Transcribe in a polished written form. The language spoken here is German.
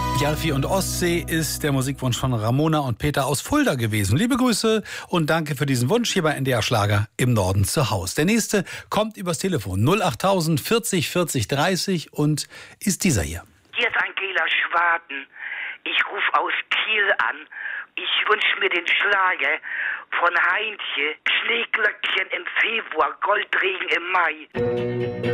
Jalfi und Ostsee ist der Musikwunsch von Ramona und Peter aus Fulda gewesen. Liebe Grüße und danke für diesen Wunsch hier bei NDR Schlager im Norden zu Haus. Der nächste kommt übers Telefon 08000 40 40 30 und ist dieser hier. Hier ist Angela Schwaden. Ich rufe aus Kiel an. Ich wünsche mir den Schlager von Heintje. Schneeglöckchen im Februar, Goldregen im Mai.